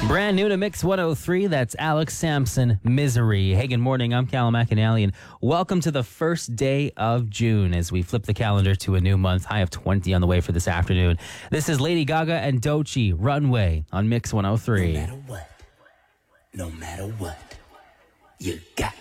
Brand new to Mix 103, that's Alex Sampson, Misery. Hey, good morning, I'm Callum McAnally, and welcome to the first day of June as we flip the calendar to a new month. High of 20 on the way for this afternoon. This is Lady Gaga and Doechii, Runway, on Mix 103. No matter what, you got